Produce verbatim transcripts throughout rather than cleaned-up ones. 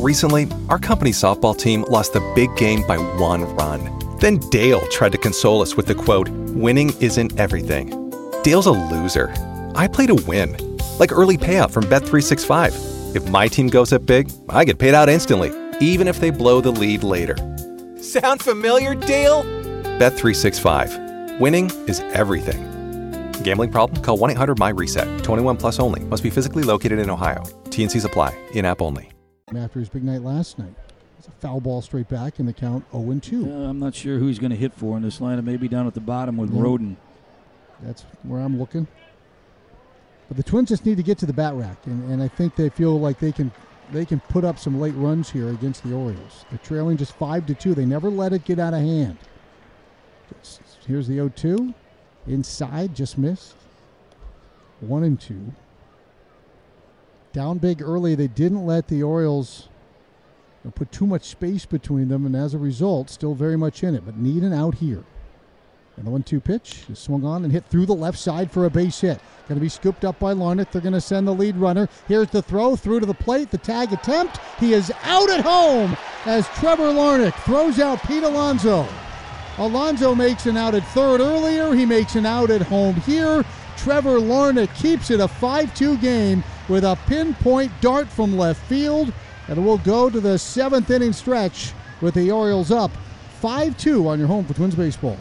Recently, our company softball team lost the big game by one run. Then Dale tried to console us with the quote, "Winning isn't everything." Dale's a loser. I play to win. Like early payout from Bet three sixty-five. If my team goes up big, I get paid out instantly, even if they blow the lead later. Sound familiar, Dale? Bet three sixty-five. Winning is everything. Gambling problem? Call one eight hundred M Y reset. twenty-one plus only. Must be physically located in Ohio. T N Cs apply. In-app only. After his big night last night. It's a foul ball straight back in the count oh and two. Uh, I'm not sure who he's going to hit for in this lineup. Maybe down at the bottom with yeah. Roden. That's where I'm looking. But the Twins just need to get to the bat rack, and, and I think they feel like they can they can put up some late runs here against the Orioles. They're trailing just five to two. They never let it get out of hand. Just, here's the oh two. Inside, just missed. one and two. Down big early. They didn't let the Orioles you know, put too much space between them, and as a result, still very much in it, but need an out here. And the one two pitch is swung on and hit through the left side for a base hit. Going to be scooped up by Larnach. They're going to send the lead runner. Here's the throw through to the plate. The tag attempt. He is out at home as Trevor Larnach throws out Pete Alonso. Alonso makes an out at third earlier. He makes an out at home here. Trevor Larnach keeps it a five two game with a pinpoint dart from left field. And we'll go to the seventh inning stretch with the Orioles up five two on your home for Twins baseball.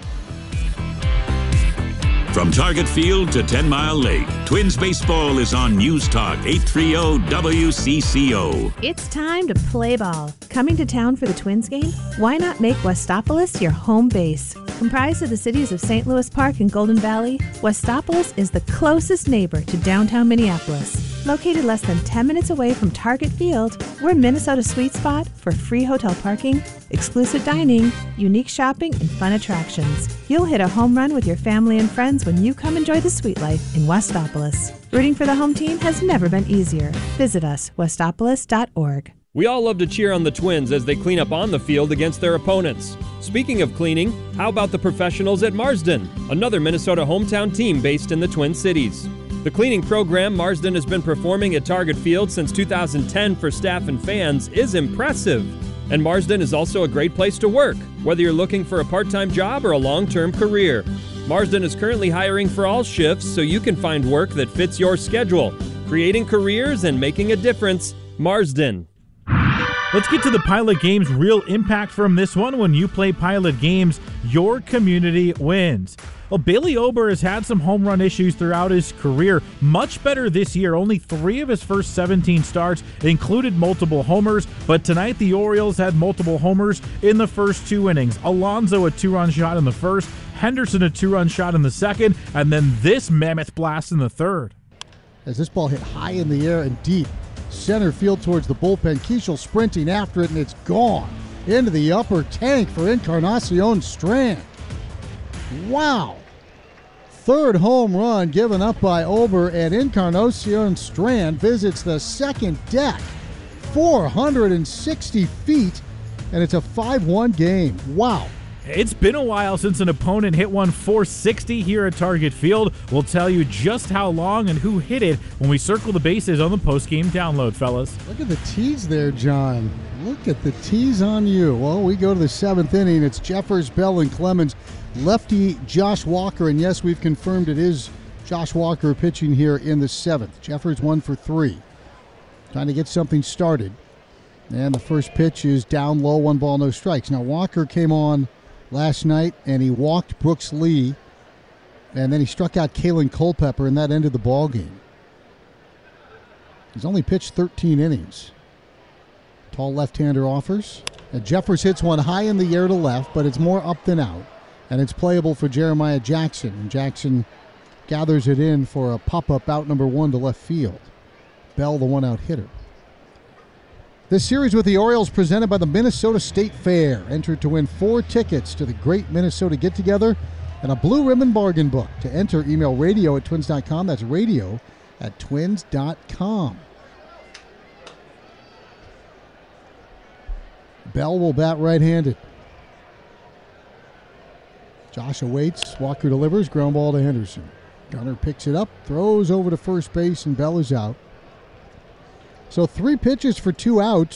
From Target Field to Ten Mile Lake, Twins baseball is on News Talk eight thirty W C C O. It's time to play ball. Coming to town for the Twins game? Why not make Westopolis your home base? Comprised of the cities of Saint Louis Park and Golden Valley, Westopolis is the closest neighbor to downtown Minneapolis. Located less than ten minutes away from Target Field, we're Minnesota's sweet spot for free hotel parking, exclusive dining, unique shopping, and fun attractions. You'll hit a home run with your family and friends when you come enjoy the sweet life in Westopolis. Rooting for the home team has never been easier. Visit us, westopolis dot org. We all love to cheer on the Twins as they clean up on the field against their opponents. Speaking of cleaning, how about the professionals at Marsden, another Minnesota hometown team based in the Twin Cities? The cleaning program Marsden has been performing at Target Field since two thousand ten for staff and fans is impressive. And Marsden is also a great place to work, whether you're looking for a part-time job or a long-term career. Marsden is currently hiring for all shifts so you can find work that fits your schedule. Creating careers and making a difference, Marsden. Let's get to the Pilot Games real impact from this one. When you play Pilot Games, your community wins. Well, Bailey Ober has had some home run issues throughout his career. Much better this year. Only three of his first seventeen starts included multiple homers, but tonight the Orioles had multiple homers in the first two innings. Alonso a two-run shot in the first, Henderson a two-run shot in the second, and then this mammoth blast in the third. As this ball hit high in the air and deep, center field towards the bullpen. Keishel sprinting after it, and it's gone into the upper tank for Encarnacion Strand. Wow. Third home run given up by Ober, and Encarnacion Strand visits the second deck. four hundred sixty feet, and it's a five one game. Wow. It's been a while since an opponent hit one four sixty here at Target Field. We'll tell you just how long and who hit it when we circle the bases on the post-game download, fellas. Look at the tees there, John. Look at the tees on you. Well, we go to the seventh inning. It's Jeffers, Bell, and Clemens. Lefty Josh Walker, and yes, we've confirmed it is Josh Walker pitching here in the seventh. Jeffers one for three. Trying to get something started. And the first pitch is down low, one ball, no strikes. Now, Walker came on last night, and he walked Brooks Lee, and then he struck out Kalen Culpepper, and that ended the ball game. He's only pitched thirteen innings. Tall left-hander offers. And Jeffers hits one high in the air to left, but it's more up than out, and it's playable for Jeremiah Jackson. And Jackson gathers it in for a pop-up out number one to left field. Bell, the one-out hitter. This series with the Orioles presented by the Minnesota State Fair. Enter to win four tickets to the Great Minnesota Get-Together and a Blue Ribbon Bargain Book. To enter, email radio at twins dot com. That's radio at twins dot com. Bell will bat right-handed. Josh awaits. Walker delivers. Ground ball to Henderson. Gunnar picks it up, throws over to first base, and Bell is out. So three pitches for two outs.